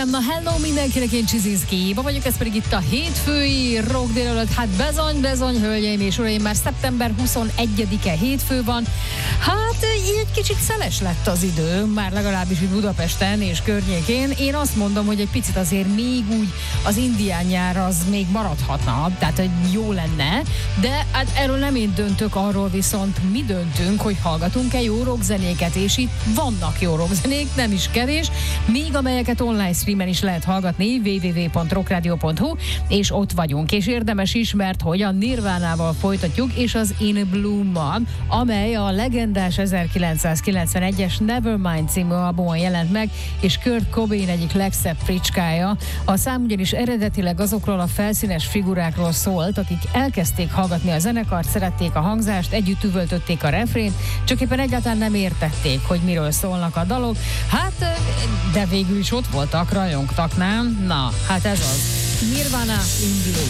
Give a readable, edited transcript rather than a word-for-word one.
Na hello mindenkinek, én Csizinszki vagyok, ez pedig itt a hétfői rock délelőtt. Hát bezony, hölgyeim és uraim, már szeptember 21-e hétfő van. Hát így egy kicsit szeles lett az idő, már legalábbis itt Budapesten és környékén. Én azt mondom, hogy egy picit azért még úgy az indián nyár az még maradhatna, tehát hogy jó lenne, de hát erről nem én döntök, arról viszont mi döntünk, hogy hallgatunk-e jó rockzenéket, és itt vannak jó rockzenék, nem is kevés, még amelyeket online streamen is lehet hallgatni, www.rockradio.hu, és ott vagyunk, és érdemes is, mert hogy a Nirvánával folytatjuk, és az In Bloom-mal, amely a legendás 1991-es Nevermind című albumon jelent meg, és Kurt Cobain egyik legszebb fricskája. A szám ugyanis eredetileg azokról a felszínes figurákról szólt, akik elkezdték hallgatni a zenekart, szerették a hangzást, együtt üvöltötték a refrént, csak éppen egyáltalán nem értették, hogy miről szólnak a dalok. Hát, de végül is ott voltak, rajongtak, nem? Na, hát ez az. Nirvana In Bloom.